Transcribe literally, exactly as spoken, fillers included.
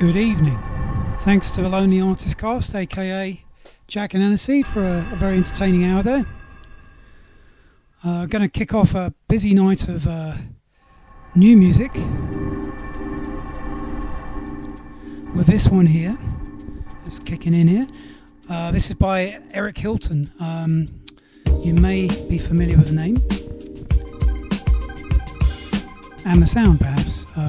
Good evening. Thanks to the Lonely Artist Cast, aka Jack and Aniseed, for a, a very entertaining hour there. Uh, going to kick off a busy night of uh, new music with this one here. It's kicking in here. Uh, this is by Eric Hilton. Um, you may be familiar with the name and the sound, perhaps. Uh,